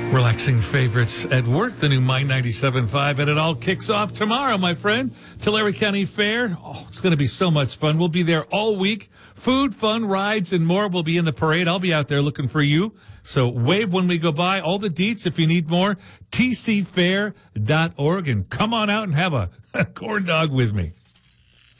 Relaxing favorites at work, the new My 97.5, and it all kicks off tomorrow, my friend. Tulare County Fair. Oh, it's going to be so much fun. We'll be there all week. Food, fun, rides, and more will be in the parade. I'll be out there looking for you. So wave when we go by. All the deets, if you need more, tcfair.org. And come on out and have a corn dog with me.